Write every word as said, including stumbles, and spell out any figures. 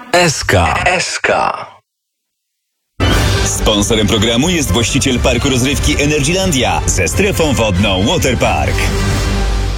S K. S K. Sponsorem programu jest właściciel parku rozrywki Energylandia ze strefą wodną Waterpark.